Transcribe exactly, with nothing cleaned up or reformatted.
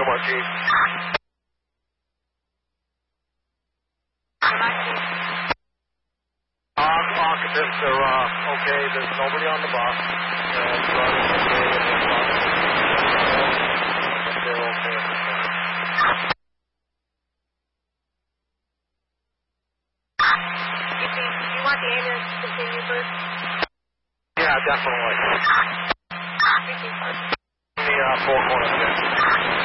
Zuma, Chief. Oc occupants are uh, okay. There's nobody on the bus. And drivers okay in the bus. They're okay at this point. Do you want the ambulance to continue first? Yeah, definitely. Thank you. The uh, four corners there.